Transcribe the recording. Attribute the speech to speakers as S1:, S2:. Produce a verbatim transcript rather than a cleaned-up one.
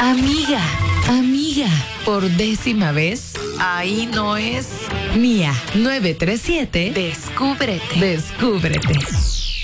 S1: Amiga, amiga, por décima vez, ahí no es. Mía, nueve tres siete, descúbrete, descúbrete.